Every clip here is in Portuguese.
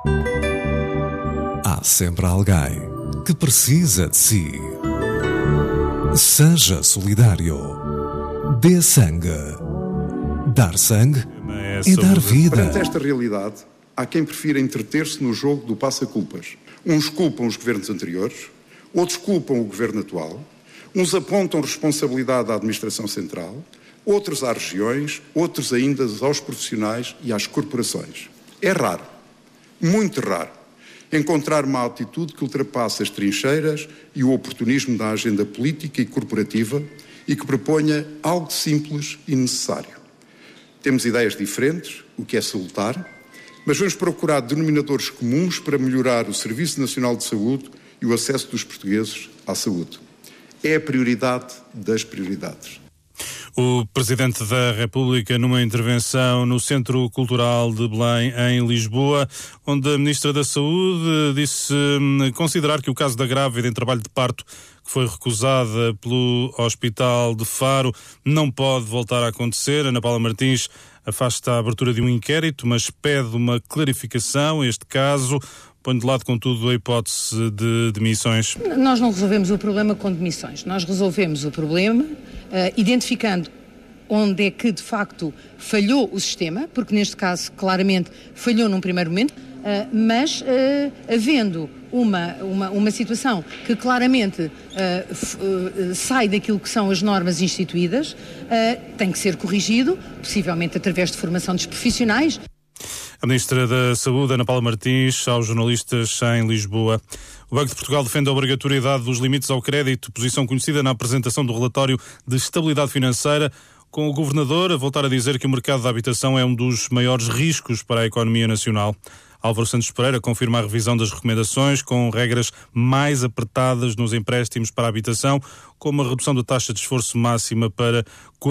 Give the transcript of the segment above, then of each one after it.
Há sempre alguém que precisa de si. Seja solidário. Dê sangue. Dar sangue é dar vida. Perante esta realidade, há quem prefira entreter-se no jogo do passa-culpas. Uns culpam os governos anteriores, outros culpam o governo atual, uns apontam responsabilidade à administração central, outros às regiões, outros ainda aos profissionais e às corporações. É raro, muito raro, encontrar uma atitude que ultrapasse as trincheiras e o oportunismo da agenda política e corporativa e que proponha algo simples e necessário. Temos ideias diferentes, o que é salutar, mas vamos procurar denominadores comuns para melhorar o Serviço Nacional de Saúde e o acesso dos portugueses à saúde. É a prioridade das prioridades. O Presidente da República numa intervenção no Centro Cultural de Belém, em Lisboa, onde a Ministra da Saúde disse considerar que o caso da grávida em trabalho de parto que foi recusada pelo Hospital de Faro não pode voltar a acontecer. Ana Paula Martins afasta a abertura de um inquérito, mas pede uma clarificação a este caso. Põe de lado, contudo, a hipótese de demissões. Nós não resolvemos o problema com demissões. Nós resolvemos o problema identificando onde é que, de facto, falhou o sistema, porque neste caso, claramente, falhou num primeiro momento, mas havendo uma situação que claramente sai daquilo que são as normas instituídas, tem que ser corrigido, possivelmente através de formação dos profissionais. A Ministra da Saúde, Ana Paula Martins, aos jornalistas em Lisboa. O Banco de Portugal defende a obrigatoriedade dos limites ao crédito, posição conhecida na apresentação do relatório de estabilidade financeira, com o Governador a voltar a dizer que o mercado da habitação é um dos maiores riscos para a economia nacional. Álvaro Santos Pereira confirma a revisão das recomendações com regras mais apertadas nos empréstimos para a habitação, como a redução da taxa de esforço máxima para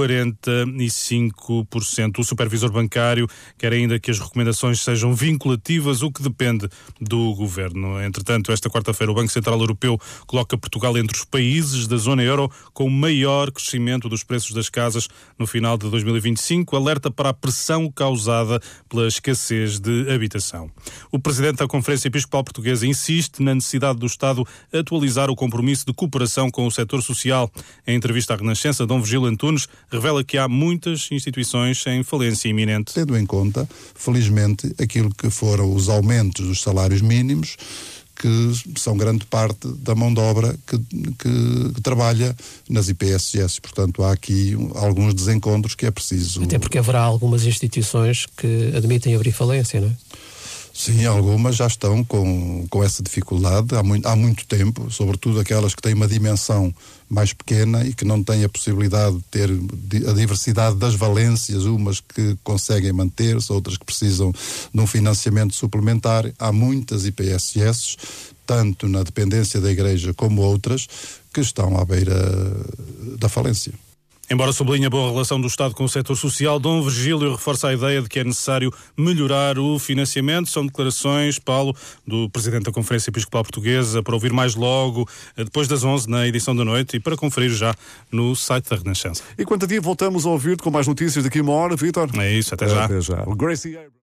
45%. O supervisor bancário quer ainda que as recomendações sejam vinculativas, o que depende do Governo. Entretanto, esta quarta-feira o Banco Central Europeu coloca Portugal entre os países da zona euro com o maior crescimento dos preços das casas no final de 2025, alerta para a pressão causada pela escassez de habitação. O Presidente da Conferência Episcopal Portuguesa insiste na necessidade do Estado atualizar o compromisso de cooperação com o setor social. Em entrevista à Renascença, Dom Virgílio Antunes revela que há muitas instituições em falência iminente. Tendo em conta, felizmente, aquilo que foram os aumentos dos salários mínimos, que são grande parte da mão de obra que trabalha nas IPSS. Portanto, há aqui alguns desencontros que é preciso... Até porque haverá algumas instituições que admitem abrir falência, não é? Sim, algumas já estão com essa dificuldade há muito tempo, sobretudo aquelas que têm uma dimensão mais pequena e que não têm a possibilidade de ter a diversidade das valências, umas que conseguem manter-se, outras que precisam de um financiamento suplementar. Há muitas IPSS, tanto na dependência da Igreja como outras, que estão à beira da falência. Embora sublinhe a boa relação do Estado com o setor social, Dom Virgílio reforça a ideia de que é necessário melhorar o financiamento. São declarações, Paulo, do Presidente da Conferência Episcopal Portuguesa, para ouvir mais logo, depois das 11, na edição da noite, e para conferir já no site da Renascença. E quanto a dia, voltamos a ouvir-te com mais notícias daqui a uma hora, Vítor. É isso, até já. Até já. O Gracie